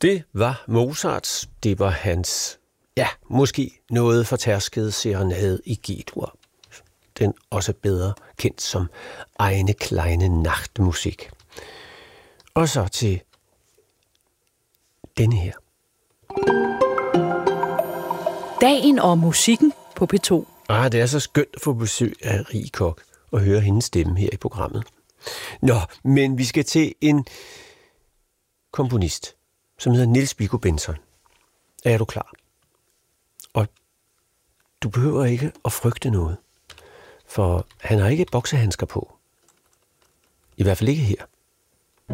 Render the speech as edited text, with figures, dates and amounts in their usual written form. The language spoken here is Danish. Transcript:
Det var Mozarts. Det var hans, måske noget fortærskede serenade i G-dur. Den også bedre kendt som Eine kleine Nachtmusik. Og så til denne her. Dagen og musikken på P2. Det er så skønt at få besøg af Rie Koch og høre hendes stemme her i programmet. Nå, men vi skal til en komponist, som hedder Niels Viggo Bentzon. Er du klar? Og du behøver ikke at frygte noget, for han har ikke boksehandsker på. I hvert fald ikke her.